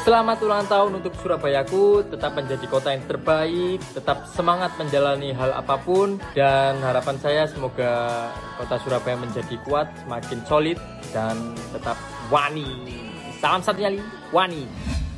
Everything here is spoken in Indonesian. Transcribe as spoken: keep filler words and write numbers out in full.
Selamat ulang tahun untuk Surabayaku, tetap menjadi kota yang terbaik, tetap semangat menjalani hal apapun, dan harapan saya semoga kota Surabaya menjadi kuat, semakin solid, dan tetap wani. Salam satu nyali, wani.